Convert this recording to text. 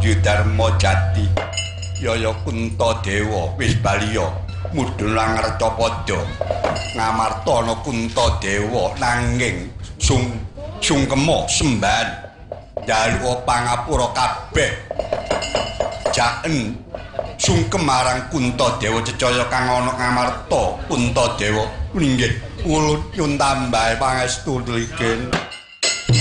Madya Darma Jati. Yaya Kuntadewa wis bali ya mudhun lan ngercapada. Ngamartana Kuntadewa nanging sungkema sembahan njaluk pangapura kabeh. Jaen sungkem marang Kuntadewa cecaya kang ana ngamarta Kuntadewa. Nggih, ulun nyun tambahi pangestu ngligen.